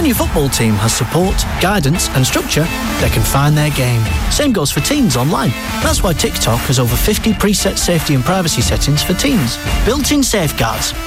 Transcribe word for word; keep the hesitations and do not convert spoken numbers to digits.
your football team has support, guidance and structure, they can find their game. Same goes for teens online. That's why TikTok has over fifty preset safety and privacy settings for teens. Built-in safeguards.